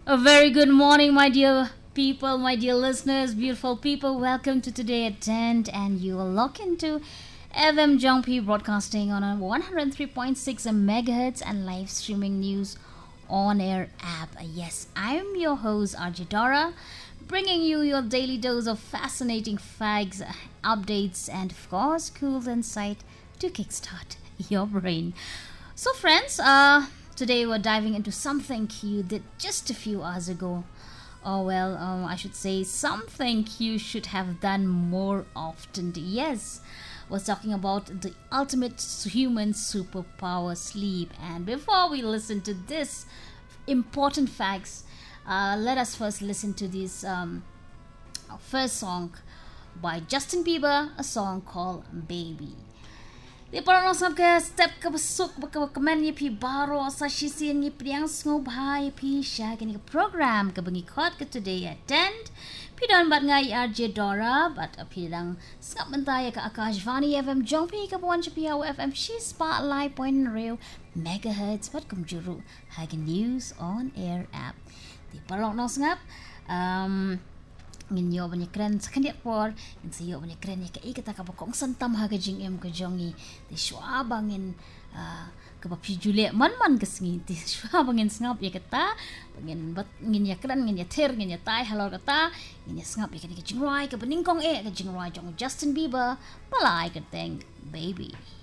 A very good morning, my dear people, my dear listeners, beautiful people. Welcome to Today at 10, and you are locked into FM Jongpi Broadcasting on a 103.6 megahertz and live streaming news on air app. Yes, I'm your host, RJ Dora, bringing you your daily dose of fascinating facts, updates, and of course, cool insight to kickstart your brain. So, friends, today we're diving into something you did just a few hours ago. I should say something you should have done more often. Yes, we're talking about the ultimate human superpower, sleep. And before we listen to this important facts, let us first listen to this first song by Justin Bieber, a song called Baby. Di parang sabke step ka besuk baka kemen ye pi baro sa shisin ye priang sngub hai pi sha kini program ka bengi khot ke today at 10 pi don bat ngai RJ Dora bat pi dang skap mentai ka Akashvani FM Jongpi ka pon pi FM shi spotlight point real megahertz bat kum juru hag news on air app di parang no ngap ngin yo banya kren sakanya por in sa yo banya kren ka ikata ka bokong santam ha ka jing em ka jongi di shwa bangin ka ba pijule man ka singi di shwa bangin ngap ya kata bangin bat ngin ya kren ngin ya ter ngin ya tai halor kata ngin ya ngap ya ka jingrai ka beningkong ka jingrai jong Justin Bieber palai ka teng baby.